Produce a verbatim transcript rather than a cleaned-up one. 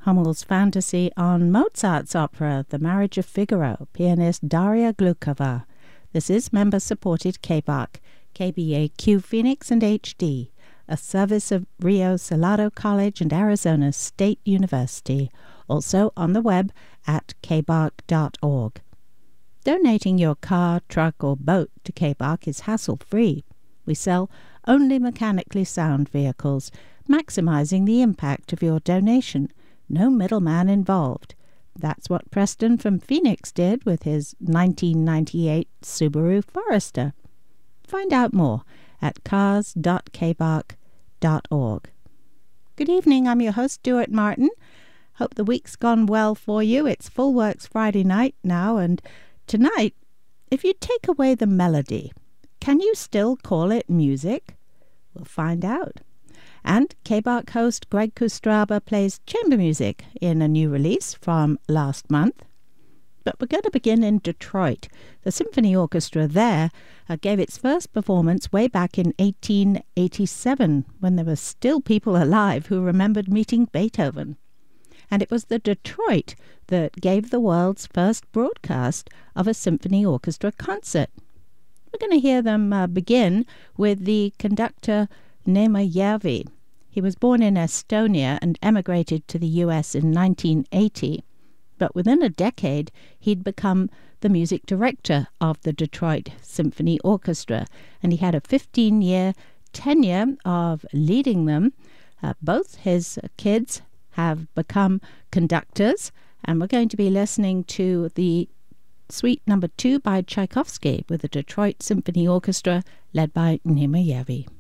Hummel's fantasy on Mozart's opera, The Marriage of Figaro, pianist Daria Glukova. This is member-supported K B A C, K B A Q Phoenix and H D, a service of Rio Salado College and Arizona State University, also on the web at k b a c dot org. Donating your car, truck, or boat to K B A C is hassle-free. We sell only mechanically sound vehicles, maximizing the impact of your donation. No middleman involved. That's what Preston from Phoenix did with his nineteen ninety-eight Subaru Forester. Find out more at cars dot k b a c dot org. Good evening, I'm your host, Stuart Martin. Hope the week's gone well for you. It's Full Works Friday night now, and tonight, if you take away the melody, can you still call it music? We'll find out. And K B A C host Greg Kustraba plays chamber music in a new release from last month. But we're going to begin in Detroit. The symphony orchestra there uh, gave its first performance way back in eighteen eighty-seven, when there were still people alive who remembered meeting Beethoven. And it was the Detroit that gave the world's first broadcast of a symphony orchestra concert. We're going to hear them uh, begin with the conductor Neeme Järvi. He was born in Estonia and emigrated to the U S in nineteen eighty. But within a decade, he'd become the music director of the Detroit Symphony Orchestra, and he had a fifteen-year tenure of leading them. Uh, both his kids have become conductors, and we're going to be listening to the Suite Number Two by Tchaikovsky with the Detroit Symphony Orchestra led by Neeme Järvi.